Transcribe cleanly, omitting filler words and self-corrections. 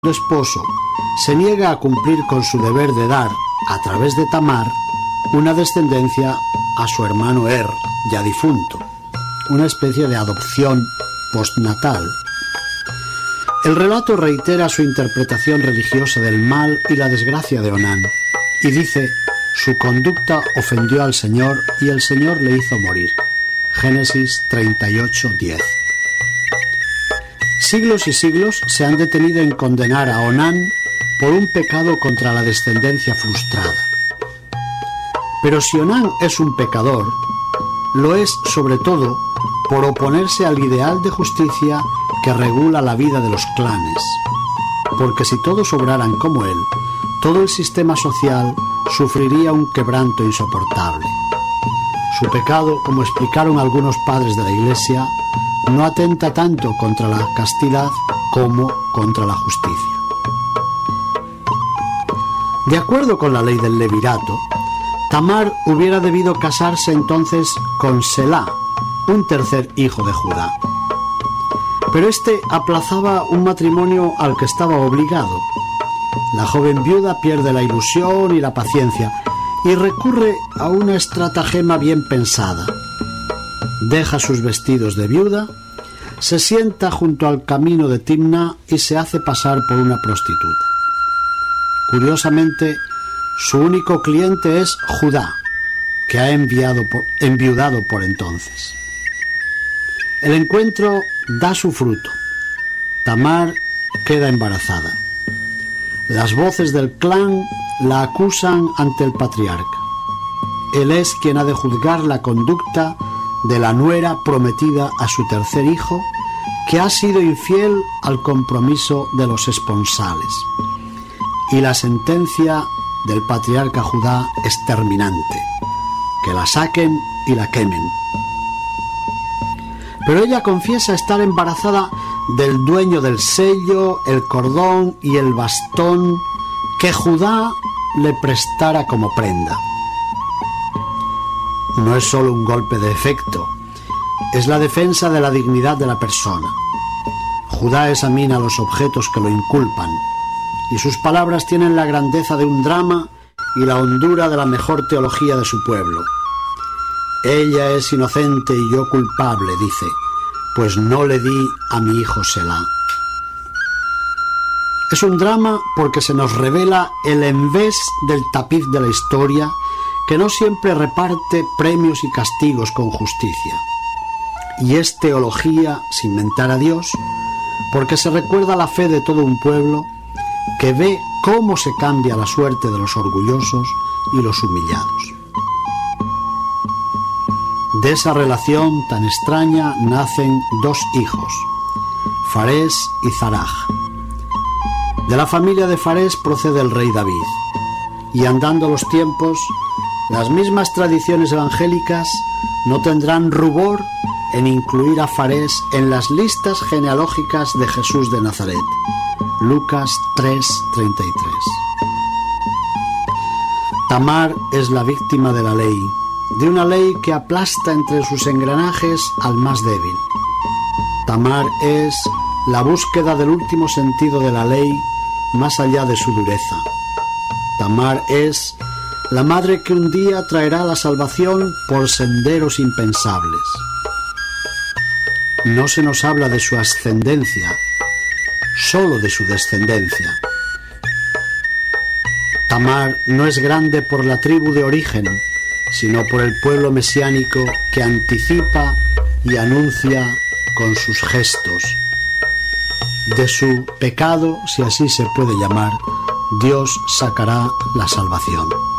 esposo se niega a cumplir con su deber de dar, a través de Tamar, una descendencia a su hermano ya difunto, una especie de adopción postnatal. El relato reitera su interpretación religiosa del mal y la desgracia de Onán, y dice: su conducta ofendió al Señor y el Señor le hizo morir. Génesis 38:10. Siglos y siglos se han detenido en condenar a Onán por un pecado contra la descendencia frustrada. Pero si Onán es un pecador, lo es sobre todo por oponerse al ideal de justicia que regula la vida de los clanes. Porque si todos obraran como él, todo el sistema social sufriría un quebranto insoportable. Su pecado, como explicaron algunos padres de la Iglesia, no atenta tanto contra la castidad como contra la justicia. De acuerdo con la ley del levirato, Tamar hubiera debido casarse entonces con Selá, un tercer hijo de Judá. Pero este aplazaba un matrimonio al que estaba obligado. La joven viuda pierde la ilusión y la paciencia y recurre a una estratagema bien pensada. Deja sus vestidos de viuda, se sienta junto al camino de Timna y se hace pasar por una prostituta. Curiosamente, su único cliente es Judá, que ha enviudado por entonces. El encuentro da su fruto. Tamar queda embarazada. Las voces del clan la acusan ante el patriarca. Él es quien ha de juzgar la conducta de la nuera prometida a su tercer hijo, que ha sido infiel al compromiso de los esponsales. Y la sentencia del patriarca Judá es terminante: que la saquen y la quemen. Pero ella confiesa estar embarazada del dueño del sello, el cordón y el bastón que Judá le prestara como prenda. No es solo un golpe de efecto, es la defensa de la dignidad de la persona. Judá examina los objetos que lo inculpan, y sus palabras tienen la grandeza de un drama y la hondura de la mejor teología de su pueblo. Ella es inocente y yo culpable, dice, pues no le di a mi hijo Selá. Es un drama porque se nos revela el envés del tapiz de la historia, que no siempre reparte premios y castigos con justicia. Y es teología sin mentar a Dios, porque se recuerda la fe de todo un pueblo que ve cómo se cambia la suerte de los orgullosos y los humillados. De esa relación tan extraña nacen dos hijos, Farés y Zaraj. De la familia de Farés procede el rey David, y andando los tiempos, las mismas tradiciones evangélicas no tendrán rubor en incluir a Farés en las listas genealógicas de Jesús de Nazaret. Lucas 3:33. Tamar es la víctima de la ley, de una ley que aplasta entre sus engranajes al más débil. Tamar es la búsqueda del último sentido de la ley más allá de su dureza. Tamar es la madre que un día traerá la salvación por senderos impensables. No se nos habla de su ascendencia, solo de su descendencia. Tamar no es grande por la tribu de origen, sino por el pueblo mesiánico que anticipa y anuncia con sus gestos. De su pecado, si así se puede llamar, Dios sacará la salvación.